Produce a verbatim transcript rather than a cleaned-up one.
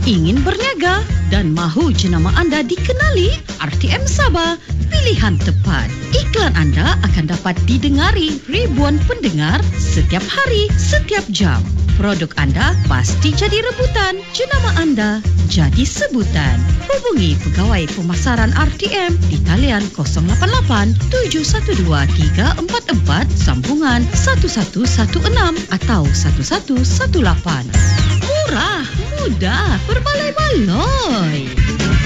Ingin berniaga dan mahu jenama anda dikenali? R T M Sabah, pilihan tepat. Iklan anda akan dapat didengari ribuan pendengar setiap hari, setiap jam. Produk anda pasti jadi rebutan, jenama anda jadi sebutan. Hubungi Pegawai Pemasaran R T M di talian kosong lapan lapan tujuh satu dua tiga empat empat sambungan satu satu satu enam atau satu satu satu lapan. Murah, mudah, berbaloi-baloi.